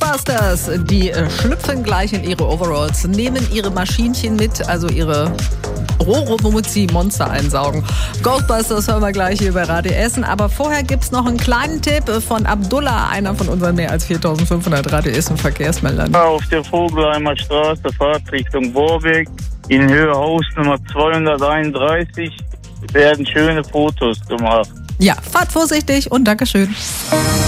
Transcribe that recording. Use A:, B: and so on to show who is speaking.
A: Ghostbusters, die schlüpfen gleich in ihre Overalls, nehmen ihre Maschinchen mit, also ihre Rohre, womit sie Monster einsaugen. Ghostbusters hören wir gleich hier bei Radio Essen. Aber vorher gibt es noch einen kleinen Tipp von Abdullah, einer von unseren mehr als 4.500 Radio Essen Verkehrsmeldern.
B: Auf der Vogelheimer Straße, Fahrt Richtung Borbeck, in Höhe Hausnummer 231, werden schöne Fotos gemacht.
A: Ja, fahrt vorsichtig und Dankeschön.